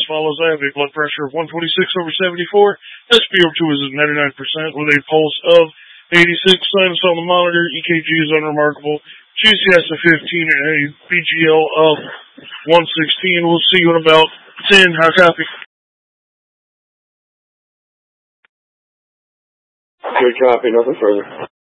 as follows. I have a blood pressure of 126/74. SpO2 is at 99% with a pulse of 86. Sinus on the monitor. EKG is unremarkable. GCS of 15 and a BGL of 116. We'll see you in about 10. How copy? Good copy. Nothing further.